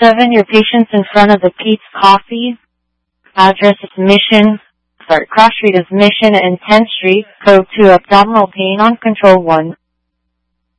7, your patient's in front of the Pete's Coffee. Address is Cross Street is Mission and 10th Street. Code 2, abdominal pain on control 1.